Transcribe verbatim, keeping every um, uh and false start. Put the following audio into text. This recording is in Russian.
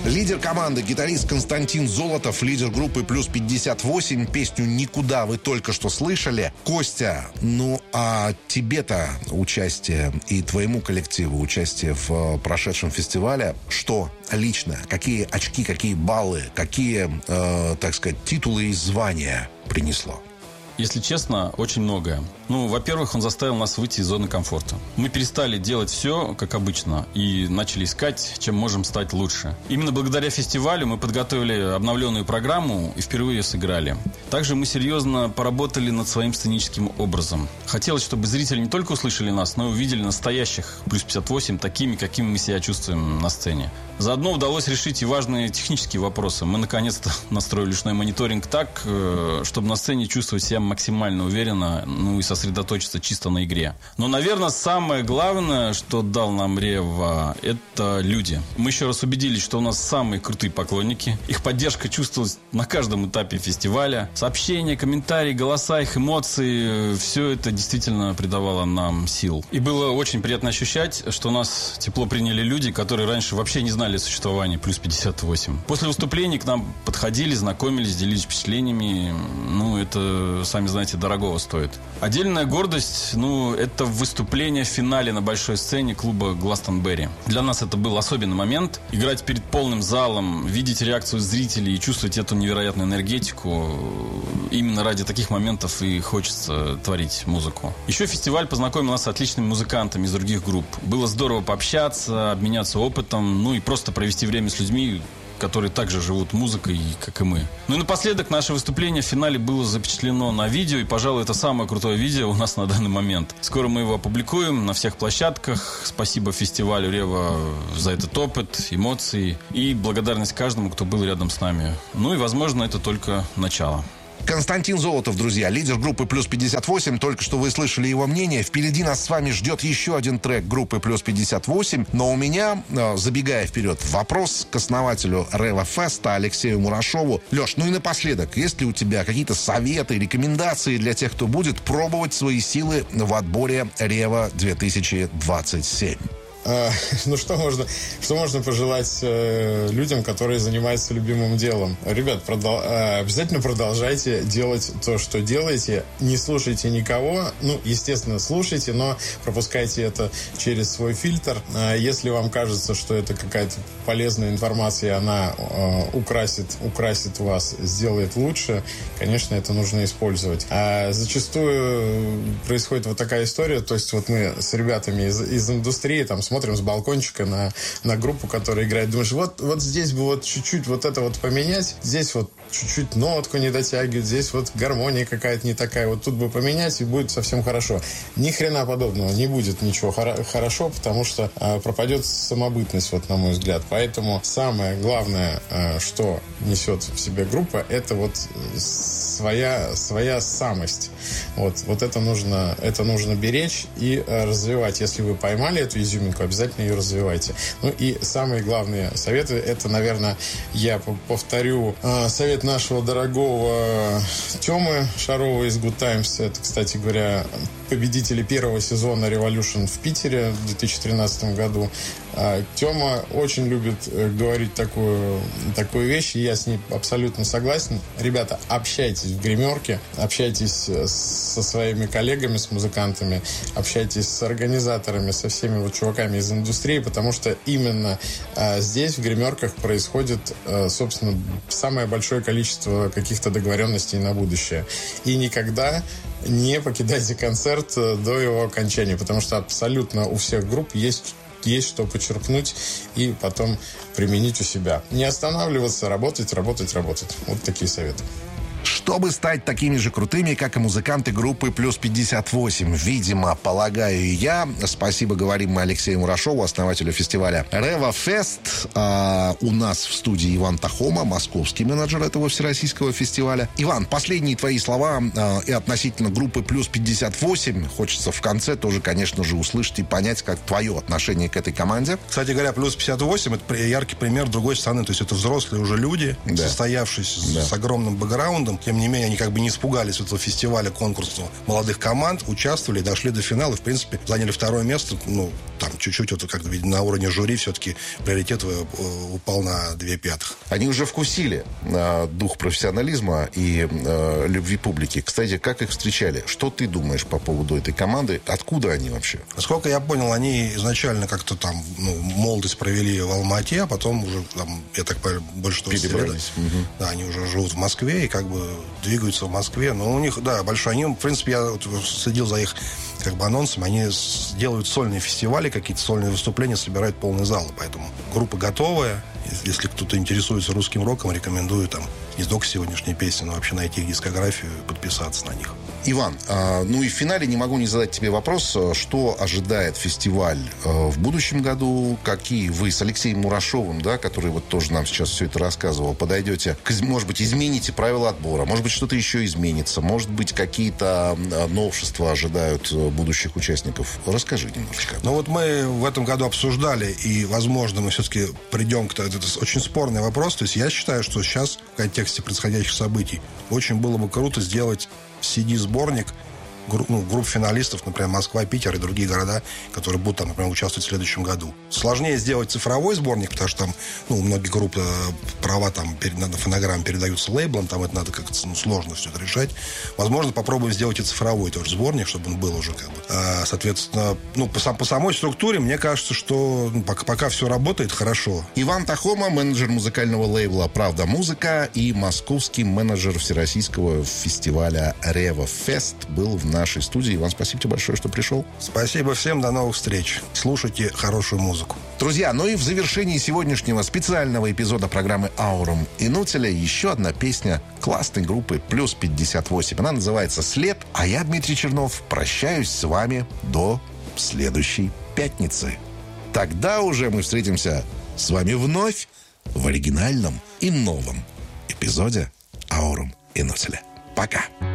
Лидер команды, гитарист Константин Золотов, лидер группы «Плюс пятьдесят восемь». Песню «Никуда» вы только что слышали. Костя, ну а тебе-то участие и твоему коллективу участие в прошедшем фестивале, что лично? Какие очки, какие баллы, какие, э, так сказать, титулы и звания принесло? Если честно, очень многое. Ну, во-первых, он заставил нас выйти из зоны комфорта. Мы перестали делать все, как обычно, и начали искать, чем можем стать лучше. Именно благодаря фестивалю мы подготовили обновленную программу и впервые ее сыграли. Также мы серьезно поработали над своим сценическим образом. Хотелось, чтобы зрители не только услышали нас, но и увидели настоящих «Плюс пятьдесят восемь» такими, какими мы себя чувствуем на сцене. Заодно удалось решить и важные технические вопросы. Мы, наконец-то, настроили ушной мониторинг так, чтобы на сцене чувствовать себя максимально уверенно, ну и сосредоточиться чисто на игре. Но, наверное, самое главное, что дал нам Рева, это люди. Мы еще раз убедились, что у нас самые крутые поклонники. Их поддержка чувствовалась на каждом этапе фестиваля. Сообщения, комментарии, голоса, их эмоции, все это действительно придавало нам сил. И было очень приятно ощущать, что нас тепло приняли люди, которые раньше вообще не знали о существовании «Плюс пятьдесят восемь». После выступлений к нам подходили, знакомились, делились впечатлениями. Ну, это, сами знаете, дорогого стоит. Отдельная гордость, ну, это выступление в финале на большой сцене клуба Гластонберри. Для нас это был особенный момент. Играть перед полным залом, видеть реакцию зрителей и чувствовать эту невероятную энергетику. Именно ради таких моментов и хочется творить музыку. Еще фестиваль познакомил нас с отличными музыкантами из других групп. Было здорово пообщаться, обменяться опытом, ну и просто провести время с людьми, которые также живут музыкой, как и мы. Ну и напоследок, наше выступление в финале было запечатлено на видео, и, пожалуй, это самое крутое видео у нас на данный момент. Скоро мы его опубликуем на всех площадках. Спасибо фестивалю Рева за этот опыт, эмоции и благодарность каждому, кто был рядом с нами. Ну и, возможно, это только начало. Константин Золотов, друзья, лидер группы «Плюс пятьдесят восемь». Только что вы слышали его мнение. Впереди нас с вами ждет еще один трек группы «Плюс пятьдесят восемь». Но у меня, забегая вперед, вопрос к основателю Рева Феста Алексею Мурашову. Леш, ну и напоследок, есть ли у тебя какие-то советы, рекомендации для тех, кто будет пробовать свои силы в отборе Рева две тысячи двадцать семь? А, ну, что можно, что можно пожелать э, людям, которые занимаются любимым делом? Ребят, продол- э, обязательно продолжайте делать то, что делаете. Не слушайте никого. Ну, естественно, слушайте, но пропускайте это через свой фильтр. А если вам кажется, что это какая-то полезная информация, и она э, украсит, украсит вас, сделает лучше, конечно, это нужно использовать. А зачастую происходит вот такая история. То есть вот мы с ребятами из, из индустрии там смотрим с балкончика на, на группу, которая играет. Думаешь, вот, вот здесь бы вот чуть-чуть вот это вот поменять. Здесь вот чуть-чуть нотку не дотягивает. Здесь вот гармония какая-то не такая. Вот тут бы поменять, и будет совсем хорошо. Ни хрена подобного. Не будет ничего хор- хорошо, потому что э, пропадет самобытность, вот на мой взгляд. Поэтому самое главное, э, что несет в себе группа, это вот своя, своя самость. Вот, вот это нужно, это нужно беречь и э, развивать. Если вы поймали эту изюминку, обязательно ее развивайте. Ну и самые главные советы, это, наверное, я повторю э, совет нашего дорогого Тёмы Шарова из Good Times. Это, кстати говоря, победители первого сезона Revolution в Питере в две тысячи тринадцатом году. Э, Тёма очень любит э, говорить такую, такую вещь, и я с ней абсолютно согласен. Ребята, общайтесь в гримерке, общайтесь со своими коллегами, с музыкантами, общайтесь с организаторами, со всеми вот чуваками из индустрии, потому что именно а, здесь, в гримерках, происходит, а, собственно, самое большое количество каких-то договоренностей на будущее. И никогда не покидайте концерт до его окончания, потому что абсолютно у всех групп есть есть что почерпнуть и потом применить у себя. Не останавливаться, работать, работать, работать. Вот такие советы. Чтобы стать такими же крутыми, как и музыканты группы «Плюс пятьдесят восемь», видимо, полагаю и я. Спасибо говорим мы Алексею Мурашову, основателю фестиваля Рева Фест. А у нас в студии Иван Тахома, московский менеджер этого всероссийского фестиваля. Иван, последние твои слова а, и относительно группы «Плюс пятьдесят восемь». Хочется в конце тоже, конечно же, услышать и понять, как твое отношение к этой команде. Кстати говоря, «Плюс пятьдесят восемь» — это яркий пример другой стороны. То есть это взрослые уже люди, да, состоявшиеся да. с огромным бэкграундом. Тем не менее, они как бы не испугались этого фестиваля, конкурса молодых команд, участвовали, дошли до финала и, в принципе, заняли второе место. Ну, там чуть-чуть вот как на уровне жюри все-таки приоритет упал на две пятых. Они уже вкусили э, дух профессионализма и э, любви публики. Кстати, как их встречали? Что ты думаешь по поводу этой команды? Откуда они вообще? Насколько я понял, они изначально как-то там ну, молодость провели в Алма-Ате, а потом уже, там, я так понимаю, больше двадцати лет. Угу. Да, они уже живут в Москве и как бы двигаются в Москве. Но у них, да, большой. Они, в принципе, я вот следил за их как бы анонсом. Они делают сольные фестивали, какие-то сольные выступления, собирают полные залы. Поэтому группа готовая. Если кто-то интересуется русским роком, рекомендую там не только сегодняшние песни, но вообще найти их дискографию и подписаться на них. Иван, а, ну и в финале не могу не задать тебе вопрос, что ожидает фестиваль а, в будущем году, какие вы с Алексеем Мурашовым, да, который вот тоже нам сейчас все это рассказывал, подойдете, к, может быть, измените правила отбора, может быть, что-то еще изменится, может быть, какие-то а, новшества ожидают будущих участников. Расскажи немножечко. Ну вот мы в этом году обсуждали, и, возможно, мы все-таки придем к... Это очень спорный вопрос, то есть я считаю, что сейчас в контексте происходящих событий очень было бы круто сделать си ди-сборник групп, ну, групп финалистов, например, Москва, Питер и другие города, которые будут там, например, участвовать в следующем году. Сложнее сделать цифровой сборник, потому что там, ну, у многих групп э, права там на фонограмм передаются лейблом, там это надо как-то ну, сложно все это решать. Возможно, попробуем сделать и цифровой тоже сборник, чтобы он был уже как бы. А, соответственно, ну, по, по самой структуре, мне кажется, что ну, пока, пока все работает хорошо. Иван Тахома, менеджер музыкального лейбла «Правда Музыка» и московский менеджер всероссийского фестиваля «Рева Фест» был в нашей студии. Иван, спасибо тебе большое, что пришел. Спасибо всем, до новых встреч. Слушайте хорошую музыку. Друзья, ну и в завершении сегодняшнего специального эпизода программы «Аурум Инутиля» еще одна песня классной группы «Плюс пятьдесят восемь». Она называется «След», а я, Дмитрий Чернов, прощаюсь с вами до следующей пятницы. Тогда уже мы встретимся с вами вновь в оригинальном и новом эпизоде «Аурум Инутиля». Пока.